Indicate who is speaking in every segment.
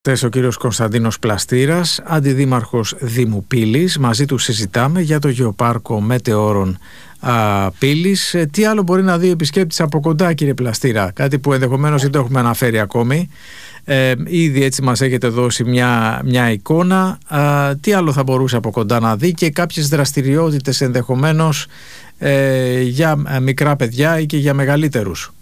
Speaker 1: Ο κύριος Κωνσταντίνος Πλαστήρας, αντιδήμαρχος Δήμου Πύλης. Μαζί του συζητάμε για το γεωπάρκο μετεώρων Πύλης. Τι άλλο μπορεί να δει ο επισκέπτης από κοντά, κύριε Πλαστήρα? Κάτι που ενδεχομένως δεν το έχουμε αναφέρει ακόμη. Ήδη έτσι μας έχετε δώσει μια εικόνα. Τι άλλο θα μπορούσε από κοντά να δει και κάποιες δραστηριότητες ενδεχομένως για μικρά παιδιά ή και για μεγαλύτερους?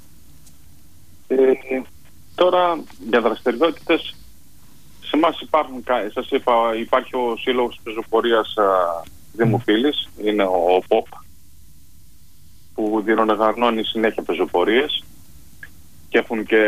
Speaker 2: Τώρα για δραστηριότητες σε εμάς υπάρχουν, σας είπα, υπάρχει ο Σύλλογος Πεζοπορίας Δήμου Πύλης, είναι ο ΠΟΠ, που διοργανώνει συνέχεια πεζοπορίες και έχουν και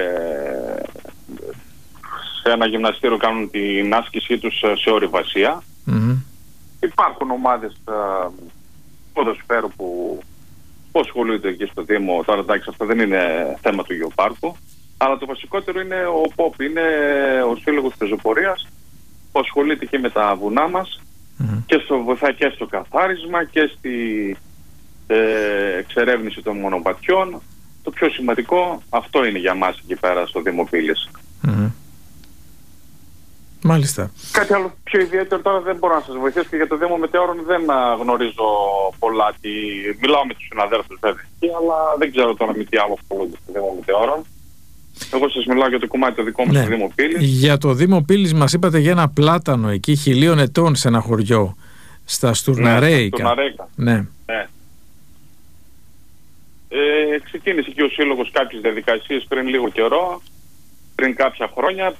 Speaker 2: σε ένα γυμναστήριο κάνουν την άσκησή τους σε ορειβασία. Υπάρχουν ομάδες ποδοσφαίρου που ασχολούνται εκεί στο Δήμο. Τώρα εντάξει, αυτό δεν είναι θέμα του γεωπάρκου, αλλά το βασικότερο είναι ο ΠΟΠ, είναι ο Σύλλογος Πεζοπορίας που ασχολείται και με τα βουνά μας και βοηθάει και στο καθάρισμα και στη εξερεύνηση των μονοπατιών. Το πιο σημαντικό αυτό είναι για μας εκεί πέρα στο Δήμο Πύλης.
Speaker 1: Μάλιστα.
Speaker 2: Κάτι άλλο πιο ιδιαίτερο τώρα δεν μπορώ να σας βοηθήσω και για το Δήμο Μετεώρων δεν γνωρίζω πολλά. Μιλάω με τους συναδέλφους βέβαια, αλλά δεν ξέρω τώρα με τι άλλο ασχολούνται στο Δήμο Μετεώρων. Εγώ σας μιλάω για το κομμάτι το δικό μου στο Δήμο Πύλης.
Speaker 1: Για το Δήμο Πύλης μας είπατε για ένα πλάτανο εκεί 1000 ετών σε ένα χωριό, στα Στουρναρέικα. Ναι.
Speaker 2: Ξεκίνησε και ο Σύλλογος κάποιες διαδικασίες πριν λίγο καιρό, πριν κάποια χρόνια.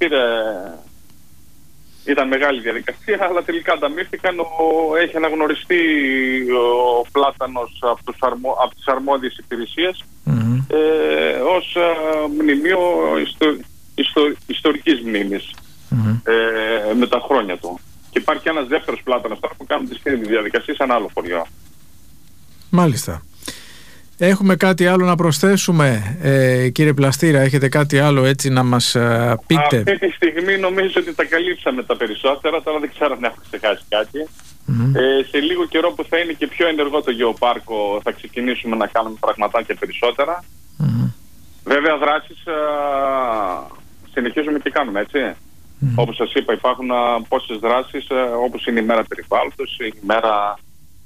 Speaker 2: Ήταν μεγάλη διαδικασία, αλλά τελικά ανταμείφθηκαν. Έχει αναγνωριστεί ο πλάτανος από τις αρμόδιες υπηρεσίες ως μνημείο ιστορικής μνήμης με τα χρόνια του. Και υπάρχει ένας δεύτερος πλάτανος τώρα που κάνουν τις ίδιες διαδικασίες σε ένα άλλο χωριό.
Speaker 1: Μάλιστα. Έχουμε κάτι άλλο να προσθέσουμε, κύριε Πλαστήρα? Έχετε κάτι άλλο έτσι να μας πείτε?
Speaker 2: Αυτή τη στιγμή νομίζω ότι τα καλύψαμε τα περισσότερα. Τώρα δεν ξέρω αν έχω ξεχάσει κάτι. Σε λίγο καιρό που θα είναι και πιο ενεργό το γεωπάρκο θα ξεκινήσουμε να κάνουμε πραγματάκια περισσότερα. Βέβαια δράσεις συνεχίζουμε και κάνουμε, έτσι. Όπως σας είπα, υπάρχουν πόσες δράσεις, όπως είναι η μέρα περιβάλλοντος, η μέρα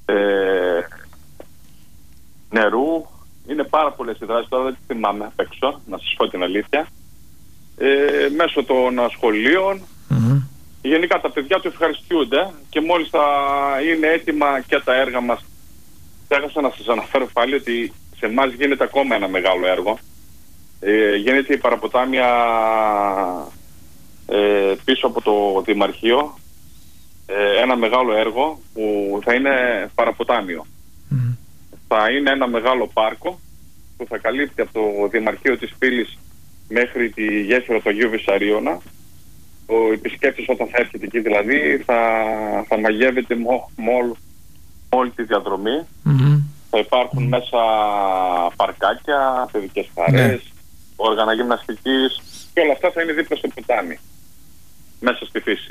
Speaker 2: νερού. Είναι πάρα πολλές οι δράσεις, τώρα δεν τις θυμάμαι απ' έξω, να σας πω την αλήθεια. Μέσω των σχολείων. Γενικά τα παιδιά του ευχαριστούνται και μόλις θα είναι έτοιμα και τα έργα μας. Έχασα να σας αναφέρω πάλι ότι σε εμάς γίνεται ακόμα ένα μεγάλο έργο. Γίνεται η παραποτάμια πίσω από το Δημαρχείο. Ένα μεγάλο έργο που θα είναι παραποτάμιο. Θα είναι ένα μεγάλο πάρκο που θα καλύπτει από το Δημαρχείο της Πύλης μέχρι τη γέφυρα του Αγίου Βυσσαρίωνα. Ο επισκέπτης όταν θα έρχεται εκεί δηλαδή θα μαγεύεται με όλη τη διαδρομή. Θα υπάρχουν μέσα παρκάκια, παιδικές χαρές, όργανα γυμναστικής και όλα αυτά θα είναι δίπλα στο ποτάμι, μέσα στη φύση.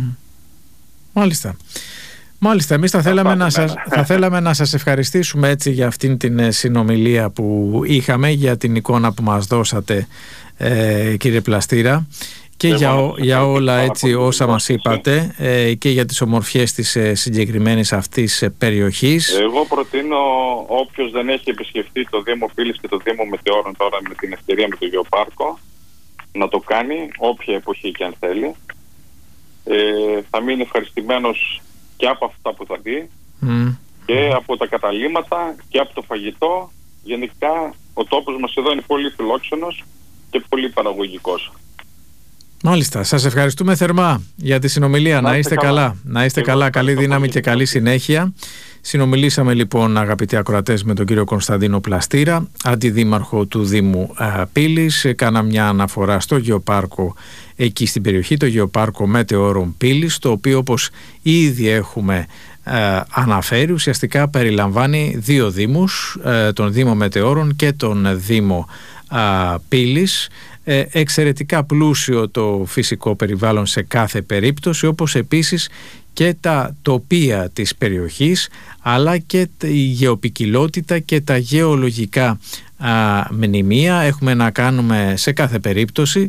Speaker 1: Μάλιστα, εμείς θα θέλαμε να σας ευχαριστήσουμε έτσι για αυτήν την συνομιλία που είχαμε, για την εικόνα που μας δώσατε, κύριε Πλαστήρα, και για όλα έτσι όσα μας είπατε και για τις ομορφιές της συγκεκριμένης αυτής περιοχής.
Speaker 2: Εγώ προτείνω όποιος δεν έχει επισκεφτεί το Δήμο Πύλης και το Δήμο Μετεώρων τώρα με την ευκαιρία με το γεωπάρκο να το κάνει, όποια εποχή και αν θέλει. Θα μείνει ευχαριστημένος και από αυτά που θα δει και από τα καταλύματα και από το φαγητό. Γενικά ο τόπος μας εδώ είναι πολύ φιλόξενος και πολύ παραγωγικός.
Speaker 1: Μάλιστα, σας ευχαριστούμε θερμά για τη συνομιλία. Να είστε καλά. Να είστε καλά, καλή δύναμη και καλή συνέχεια. Συνομιλήσαμε λοιπόν, αγαπητοί ακροατές, με τον κύριο Κωνσταντίνο Πλαστήρα, αντιδήμαρχο του Δήμου Πύλης. Κάνα μια αναφορά στο γεωπάρκο εκεί στην περιοχή, το γεωπάρκο Μετεώρων Πύλης, το οποίο όπως ήδη έχουμε αναφέρει ουσιαστικά περιλαμβάνει δύο δήμους, τον Δήμο Μετεώρων και τον Δήμο Πύλης. Εξαιρετικά πλούσιο το φυσικό περιβάλλον σε κάθε περίπτωση, όπως επίσης και τα τοπία της περιοχής, αλλά και η γεωπικιλότητα και τα γεωλογικά μνημεία. Έχουμε να κάνουμε σε κάθε περίπτωση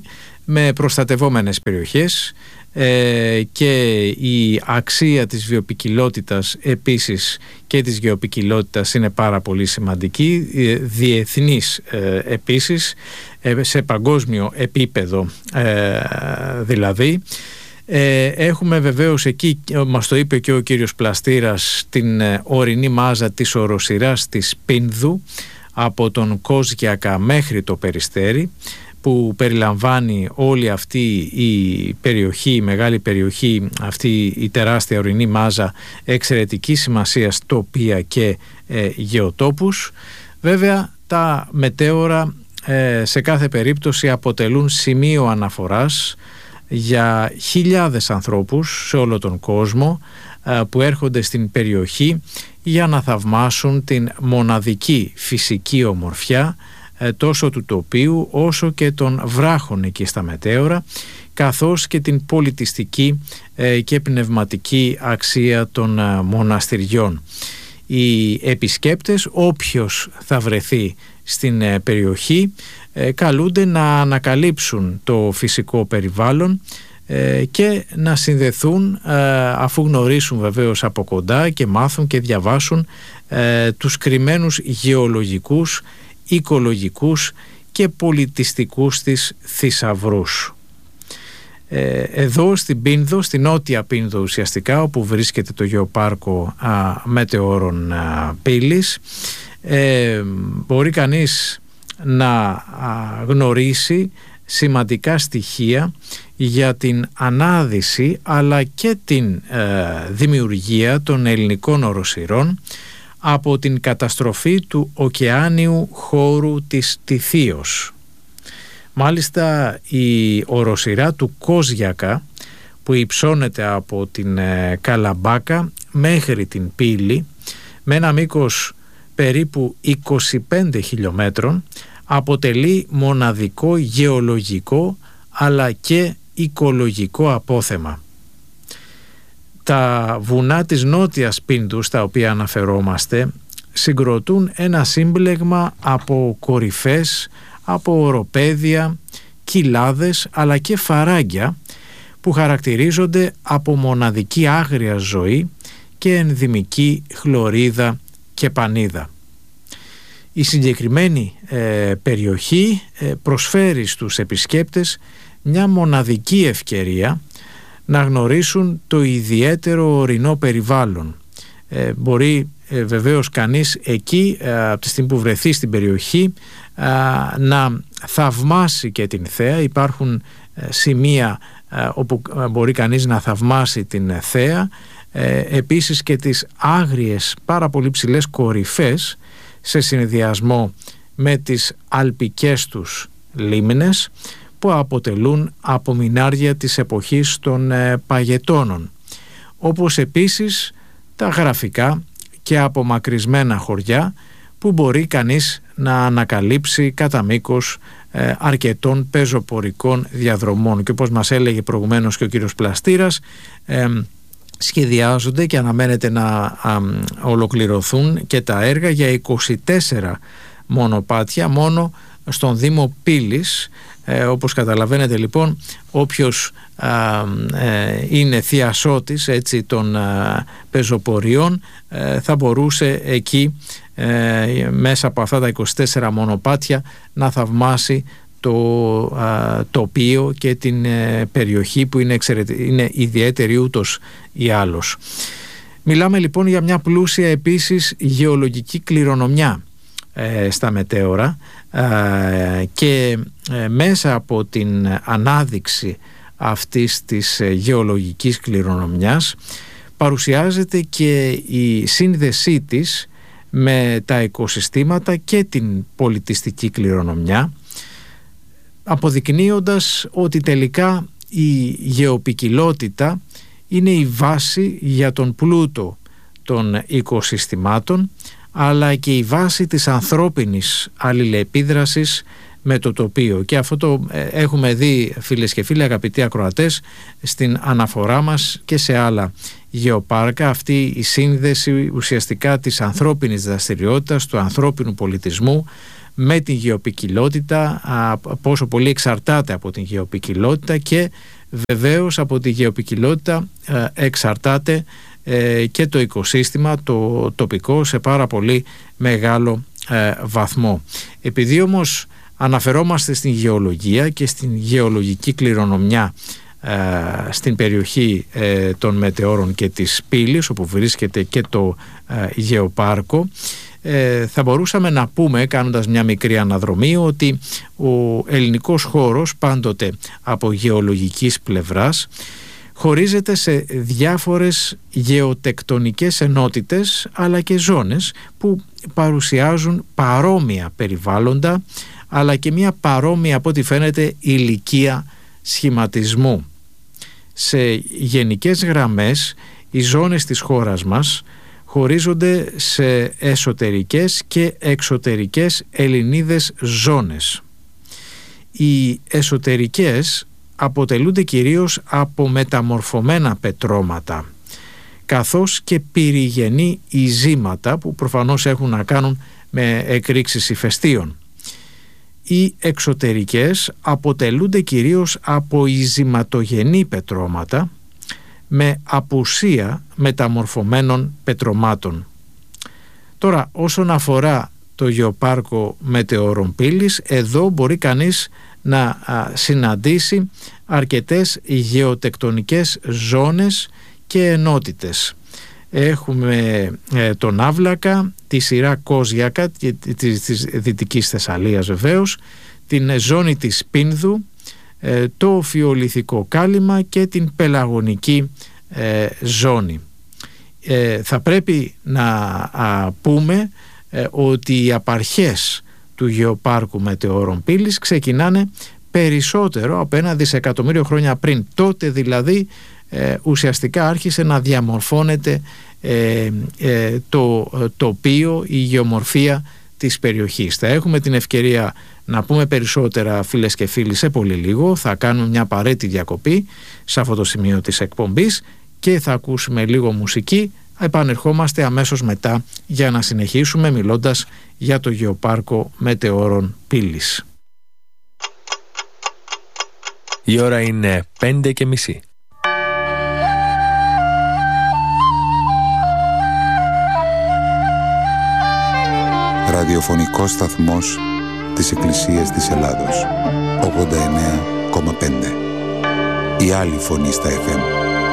Speaker 1: με προστατευόμενες περιοχές και η αξία της βιοποικιλότητας επίσης και της γεωποικιλότητας είναι πάρα πολύ σημαντική, διεθνής επίσης, σε παγκόσμιο επίπεδο δηλαδή. Έχουμε βεβαίως εκεί, μας το είπε και ο κύριος Πλαστήρας, την ορεινή μάζα της οροσειράς της Πίνδου από τον Κόζγιακα μέχρι το Περιστέρι, που περιλαμβάνει όλη αυτή η περιοχή, η μεγάλη περιοχή, αυτή η τεράστια ορεινή μάζα εξαιρετικής σημασίας τοπία και γεωτόπους. Βέβαια τα μετέωρα σε κάθε περίπτωση αποτελούν σημείο αναφοράς για χιλιάδες ανθρώπους σε όλο τον κόσμο που έρχονται στην περιοχή για να θαυμάσουν την μοναδική φυσική ομορφιά τόσο του τοπίου όσο και των βράχων εκεί στα μετέωρα, καθώς και την πολιτιστική και πνευματική αξία των μοναστηριών. Οι επισκέπτες, όποιος θα βρεθεί στην περιοχή, καλούνται να ανακαλύψουν το φυσικό περιβάλλον και να συνδεθούν, αφού γνωρίσουν βεβαίως από κοντά και μάθουν και διαβάσουν τους κρυμμένους γεωλογικούς, οικολογικούς και πολιτιστικούς της θησαυρούς. Εδώ στην Πίνδο, στην νότια Πίνδο ουσιαστικά, όπου βρίσκεται το γεωπάρκο μετεώρων Πύλης, μπορεί κανείς να γνωρίσει σημαντικά στοιχεία για την ανάδυση αλλά και την δημιουργία των ελληνικών οροσειρών από την καταστροφή του ωκεάνιου χώρου της Τιθίος. Μάλιστα η οροσειρά του Κόζγιακα, που υψώνεται από την Καλαμπάκα μέχρι την Πύλη με ένα μήκος περίπου 25 χιλιόμετρων, αποτελεί μοναδικό γεωλογικό αλλά και οικολογικό απόθεμα. Τα βουνά της νότιας Πίνδου, στα οποία αναφερόμαστε, συγκροτούν ένα σύμπλεγμα από κορυφές, από οροπέδια, κοιλάδες αλλά και φαράγγια που χαρακτηρίζονται από μοναδική άγρια ζωή και ενδυμική χλωρίδα και πανίδα. Η συγκεκριμένη περιοχή προσφέρει στους επισκέπτες μια μοναδική ευκαιρία να γνωρίσουν το ιδιαίτερο ορεινό περιβάλλον. Μπορεί βεβαίως κανείς εκεί, από τη στιγμή που βρεθεί στην περιοχή, να θαυμάσει και την θέα. Υπάρχουν σημεία όπου μπορεί κανείς να θαυμάσει την θέα, επίσης και τις άγριες πάρα πολύ ψηλές κορυφές σε συνδυασμό με τις αλπικές τους λίμνες που αποτελούν απομεινάρια της εποχής των Παγετώνων, όπως επίσης τα γραφικά και απομακρυσμένα χωριά που μπορεί κανείς να ανακαλύψει κατά μήκος αρκετών πεζοπορικών διαδρομών. Και όπως μας έλεγε προηγουμένως και ο κύριος Πλαστήρας, σχεδιάζονται και αναμένεται να ολοκληρωθούν και τα έργα για 24 μονοπάτια μόνο στον Δήμο Πύλης. Όπως καταλαβαίνετε λοιπόν, όποιος είναι θειασότης έτσι των πεζοποριών θα μπορούσε εκεί μέσα από αυτά τα 24 μονοπάτια να θαυμάσει το τοπίο και την περιοχή που είναι ιδιαίτερη ούτως ή άλλως. Μιλάμε λοιπόν για μια πλούσια επίσης γεωλογική κληρονομιά στα μετέωρα και μέσα από την ανάδειξη αυτής της γεωλογικής κληρονομιάς παρουσιάζεται και η σύνδεσή της με τα οικοσυστήματα και την πολιτιστική κληρονομιά, αποδεικνύοντας ότι τελικά η γεωποικιλότητα είναι η βάση για τον πλούτο των οικοσυστημάτων, αλλά και η βάση της ανθρώπινης αλληλεπίδρασης με το τοπίο. Και αυτό το έχουμε δει, φίλες και φίλοι, αγαπητοί ακροατές, στην αναφορά μας και σε άλλα γεωπάρκα, αυτή η σύνδεση ουσιαστικά της ανθρώπινης δραστηριότητας, του ανθρώπινου πολιτισμού με την γεωποικιλότητα, πόσο πολύ εξαρτάται από την γεωποικιλότητα, και βεβαίως από τη γεωποικιλότητα εξαρτάται και το οικοσύστημα, το τοπικό, σε πάρα πολύ μεγάλο βαθμό. Επειδή όμως αναφερόμαστε στην γεωλογία και στην γεωλογική κληρονομιά στην περιοχή των μετεώρων και της Πύλης, όπου βρίσκεται και το γεωπάρκο, θα μπορούσαμε να πούμε, κάνοντας μια μικρή αναδρομή, ότι ο ελληνικός χώρος πάντοτε από γεωλογικής πλευράς χωρίζεται σε διάφορες γεωτεκτονικές ενότητες αλλά και ζώνες που παρουσιάζουν παρόμοια περιβάλλοντα, αλλά και μια παρόμοια, από ό,τι φαίνεται, ηλικία σχηματισμού. Σε γενικές γραμμές οι ζώνες της χώρας μας χωρίζονται σε εσωτερικές και εξωτερικές ελληνίδες ζώνες. Οι εσωτερικές αποτελούνται κυρίως από μεταμορφωμένα πετρώματα, καθώς και πυρηγενή ειζήματα που προφανώς έχουν να κάνουν με εκρήξεις ηφαιστείων. Οι εξωτερικές αποτελούνται κυρίως από ειζηματογενή πετρώματα με απουσία μεταμορφωμένων πετρωμάτων. Τώρα, όσον αφορά το γεωπάρκο μετεώρων Πύλης, εδώ μπορεί κανείς να συναντήσει αρκετές γεωτεκτονικές ζώνες και ενότητες. Έχουμε τον Άβλακα, τη σειρά Κόζιακα της Δυτικής Θεσσαλίας βεβαίως, την ζώνη της Πίνδου, το Φιολιθικό κάλυμα και την Πελαγωνική ζώνη. Θα πρέπει να πούμε ότι οι απαρχές του γεωπάρκου μετεώρων Πύλης ξεκινάνε περισσότερο από 1 δισεκατομμύριο χρόνια πριν. Τότε δηλαδή ουσιαστικά άρχισε να διαμορφώνεται το τοπίο, η γεωμορφία της περιοχής. Θα έχουμε την ευκαιρία να πούμε περισσότερα, φίλες και φίλοι, σε πολύ λίγο. Θα κάνουμε μια απαραίτητη διακοπή σε αυτό το σημείο της εκπομπής και θα ακούσουμε λίγο μουσική. Επανερχόμαστε αμέσως μετά για να συνεχίσουμε μιλώντας για το γεωπάρκο μετεώρων Πύλης.
Speaker 3: Η ώρα είναι 5:30.
Speaker 4: Ραδιοφωνικός σταθμός της Εκκλησίας της Ελλάδος, 89,5. Η άλλη φωνή στα FM.